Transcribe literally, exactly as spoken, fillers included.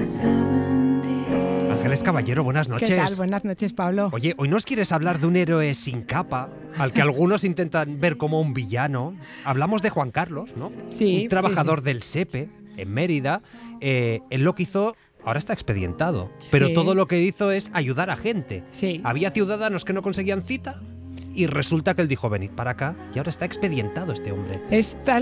Ángeles Caballero, buenas noches. ¿Qué tal? Buenas noches, Pablo. Oye, hoy nos quieres hablar de un héroe sin capa, al que algunos intentan ver como un villano. Hablamos de Juan Carlos, ¿no? Sí. Un trabajador sí, sí. del SEPE, en Mérida. Eh, él lo que hizo, ahora está expedientado, pero Sí. todo lo que hizo es ayudar a gente. Sí. Había ciudadanos que no conseguían cita y resulta que él dijo, venid para acá, y ahora está expedientado este hombre. Es tal